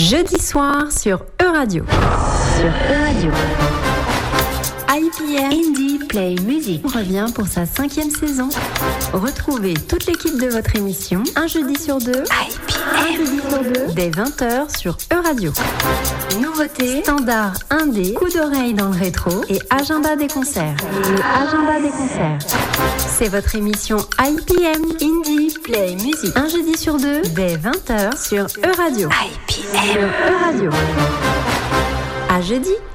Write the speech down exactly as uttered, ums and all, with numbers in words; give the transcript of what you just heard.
Jeudi soir sur E-Radio. Sur E-Radio. I P M Indie Play Music revient pour sa cinquième saison. Retrouvez toute l'équipe de votre émission un jeudi sur deux, I P M un jeudi sur deux, dès vingt heures sur E-Radio. Nouveautés, standards indé, coup d'oreille dans le rétro et agenda des concerts. Le agenda des concerts. C'est votre émission I P M Indie Play Music. Un jeudi sur deux, dès vingt heures sur E-Radio. I P M E-Radio. À jeudi.